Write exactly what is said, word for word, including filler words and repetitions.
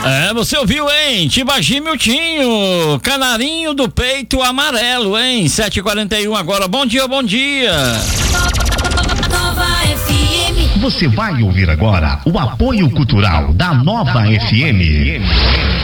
É, você ouviu, hein? Tibagi Miltinho, canarinho do peito amarelo, hein? sete e quarenta e um agora. Bom dia, bom dia. Nova F M. Você vai ouvir agora o apoio cultural da Nova F M.